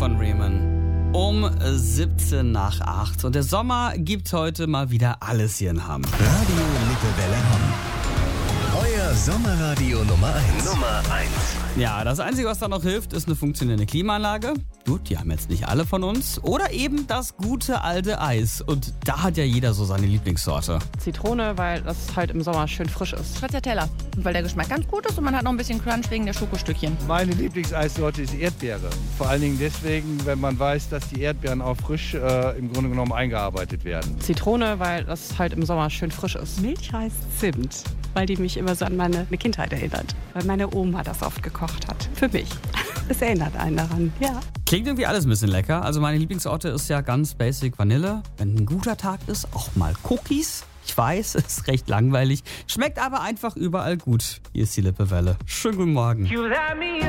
von Riemann. Um 17 nach 8. Und der Sommer gibt heute mal wieder alles hier in Hamm. Radio Lippewelle Hamm. Euer Sommerradio Nummer 1. Ja, das Einzige, was da noch hilft, ist eine funktionierende Klimaanlage. Gut, die haben jetzt nicht alle von uns. Oder eben das gute alte Eis. Und da hat ja jeder so seine Lieblingssorte. Zitrone, weil das halt im Sommer schön frisch ist. Stracciatella, weil der Geschmack ganz gut ist und man hat noch ein bisschen Crunch wegen der Schokostückchen. Meine Lieblingseissorte ist Erdbeere. Vor allen Dingen deswegen, wenn man weiß, dass die Erdbeeren auch frisch im Grunde genommen eingearbeitet werden. Zitrone, weil das halt im Sommer schön frisch ist. Milchreis Zimt, weil die mich immer so an meine Kindheit erinnert. Weil meine Oma das oft gekocht hat. Für mich. Es erinnert einen daran, ja. Klingt irgendwie alles ein bisschen lecker. Also meine Lieblingssorte ist ja ganz basic Vanille. Wenn ein guter Tag ist, auch mal Cookies. Ich weiß, ist recht langweilig. Schmeckt aber einfach überall gut. Hier ist die Lippewelle. Schönen guten Morgen.